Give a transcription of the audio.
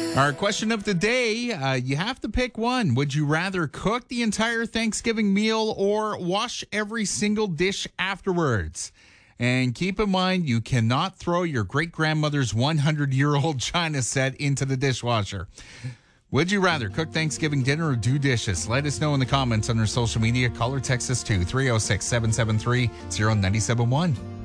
Our question of the day, you have to pick one. Would you rather cook the entire Thanksgiving meal or wash every single dish afterwards? And keep in mind, you cannot throw your great-grandmother's 100-year-old china set into the dishwasher. Would you rather cook Thanksgiving dinner or do dishes? Let us know in the comments on our social media. Call or text us to 306-773-0971.